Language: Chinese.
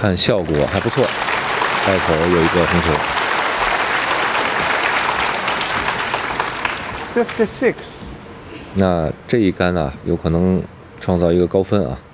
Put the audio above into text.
看效果还不错，袋口有一个红球。 56. 那这一杆啊，有可能创造一个高分啊。